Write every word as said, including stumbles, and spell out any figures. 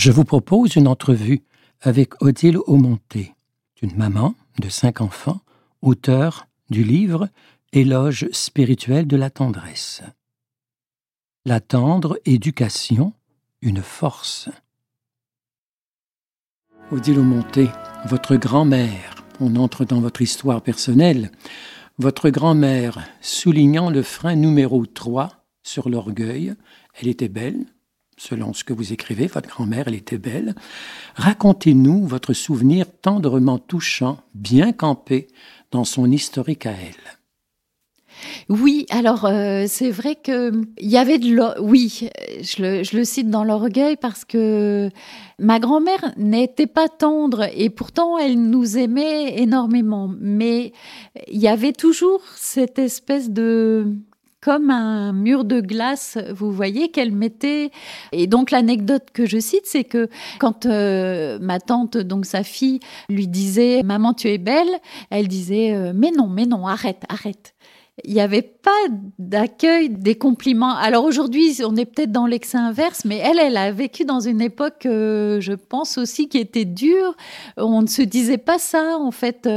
Je vous propose une entrevue avec Odile Aumonté, une maman de cinq enfants, auteure du livre Éloge spirituel de la tendresse. La tendre éducation, une force. Odile Aumonté, votre grand-mère, on entre dans votre histoire personnelle, votre grand-mère soulignant le frein numéro trois sur l'orgueil, elle était belle, selon ce que vous écrivez, votre grand-mère, elle était belle. Racontez-nous votre souvenir tendrement touchant, bien campé dans son historique à elle. Oui, alors euh, c'est vrai que il y avait de l'or... oui, je le, je le cite dans l'orgueil parce que ma grand-mère n'était pas tendre et pourtant elle nous aimait énormément, mais il y avait toujours cette espèce de comme un mur de glace, vous voyez, qu'elle mettait. Et donc, l'anecdote que je cite, c'est que quand euh, ma tante, donc sa fille, lui disait « Maman, tu es belle », elle disait euh, « Mais non, mais non, arrête, arrête ». Il n'y avait pas d'accueil des compliments. Alors aujourd'hui, on est peut-être dans l'excès inverse, mais elle, elle a vécu dans une époque, euh, je pense aussi, qui était dure. On ne se disait pas ça, en fait.